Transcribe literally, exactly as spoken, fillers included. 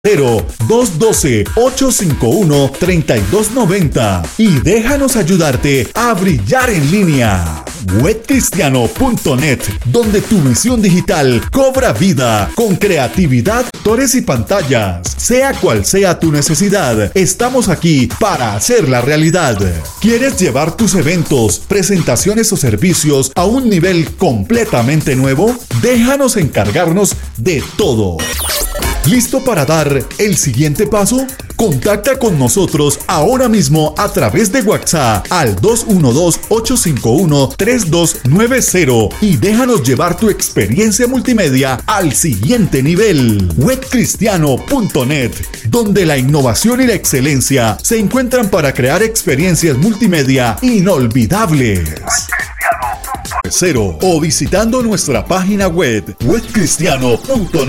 dos uno dos, ocho cinco uno, tres dos nueve cero y déjanos ayudarte a brillar en línea. web cristiano punto net, donde tu visión digital cobra vida con creatividad, actores y pantallas. Sea cual sea tu necesidad, estamos aquí para hacerla realidad. ¿Quieres llevar tus eventos, presentaciones o servicios a un nivel completamente nuevo? Déjanos encargarnos de todo. ¿Listo para dar el siguiente paso? Contacta con nosotros ahora mismo a través de WhatsApp al dos uno dos, ocho cinco uno, tres dos nueve cero y déjanos llevar tu experiencia multimedia al siguiente nivel. web cristiano punto net, donde la innovación y la excelencia se encuentran para crear experiencias multimedia inolvidables. Cero, o visitando nuestra página web web cristiano punto net.